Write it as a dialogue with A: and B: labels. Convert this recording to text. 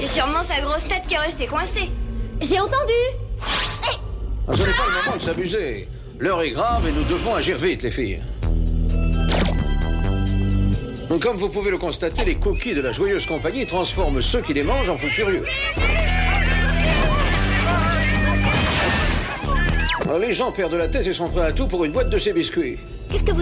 A: C'est sûrement sa grosse tête qui est restée coincée.
B: J'ai entendu.
C: Ce n'est pas le moment de s'amuser. L'heure est grave et nous devons agir vite, les filles. Comme vous pouvez le constater, les cookies de la joyeuse compagnie transforment ceux qui les mangent en fous furieux. Les gens perdent la tête et sont prêts à tout pour une boîte de ces biscuits.
B: Qu'est-ce que vous